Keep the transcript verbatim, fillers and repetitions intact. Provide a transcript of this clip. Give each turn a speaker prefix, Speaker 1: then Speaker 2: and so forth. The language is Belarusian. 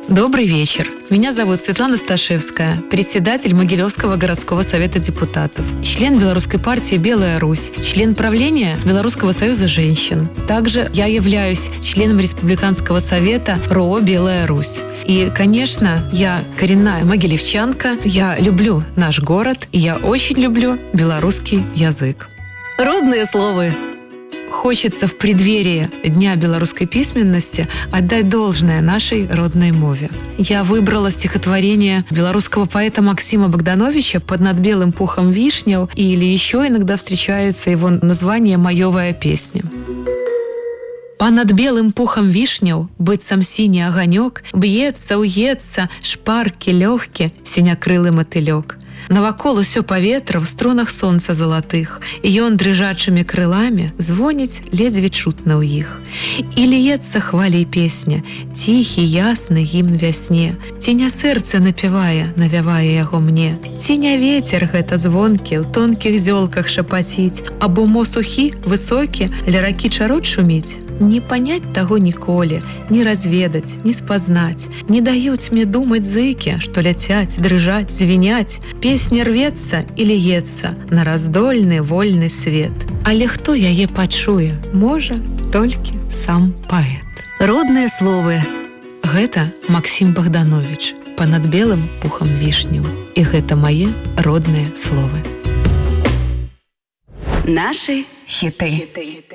Speaker 1: Добрый вечер. Меня зовут Светлана Сташевская, председатель Могилевского городского совета депутатов, член Белорусской партии «Белая Русь», член правления Белорусского союза женщин. Также я являюсь членом Республиканского совета РОО «Белая Русь». И, конечно, я коренная могилевчанка, я люблю наш город, и я очень люблю белорусский язык. Родные слова. Хочется в преддверии Дня белорусской письменности отдать должное нашей родной мове. Я выбрала стихотворение белорусского поэта Максима Богдановича «Под над белым пухом вишняў», или еще иногда встречается его название «Маёвая песня». Па-над белым пухом вишняў, быццам сіні аганёк, б'ецца, уецца, шпаркі, лёгкі, сінякрылы матылёк. Навакол усё паветра ў струнах сонца залатых, і ён дрыжачымі крыламі звоніць ледзьве чутна ў іх. І ліецца хваляй песня, ціхі, ясны гімн вясне. Ці не сэрца напявае, навявае яго мне. Ці не вецер гэта звонкі ў тонкіх зёлках шапаціць, або мо сухі, высокі, ля ракі чарот шуміць. Не панять таго ніколі, не разведаць, не спазнаць. Не даюць мне думаць зыкі, што ляцяць, дрыжаць, звіняць. Песня рвецца і ліецца на раздольны вольны свет. Але хто яе пачуе? Можа, толькі сам паэт. Родныя словы. Гэта Максим Богданович «Па-над белым пухам вішняў». І гэта мае родныя словы.
Speaker 2: Нашы хіты.